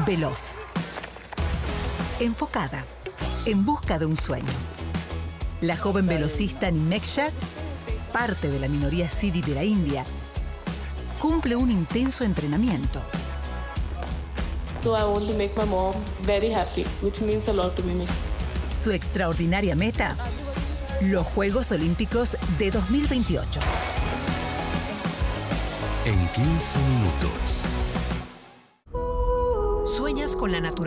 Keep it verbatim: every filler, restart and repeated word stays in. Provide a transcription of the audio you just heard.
Veloz. Enfocada. En busca de un sueño. La joven velocista Nimeksha, parte de la minoría Sidi de la India, cumple un intenso entrenamiento. So I want to make my mom very happy, which means a lot to me. Su extraordinaria meta, los Juegos Olímpicos de dos mil veintiocho. En quince minutos. Sueñas con la naturaleza.